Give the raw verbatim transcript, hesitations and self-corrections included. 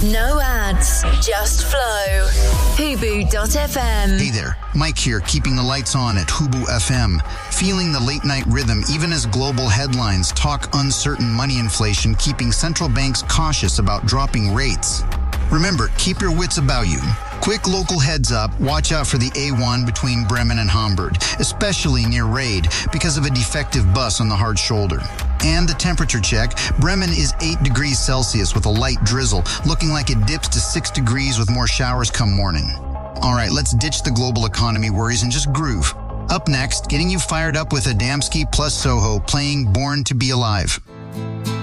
No ads, just flow. Hubu dot f m. Hey there, Mike here, keeping the lights on at Hubu F M. Feeling the late night rhythm even as global headlines talk uncertain money inflation, keeping central banks cautious about dropping rates. Remember, keep your wits about you. Quick local heads up, watch out for the A one between Bremen and Hamburg, especially near Raid, because of a defective bus on the hard shoulder. And the temperature check, Bremen is eight degrees Celsius with a light drizzle, looking like it dips to six degrees with more showers come morning. All right, let's ditch the global economy worries and just groove. Up next, getting you fired up with Adamski plus Soho playing Born to Be Alive.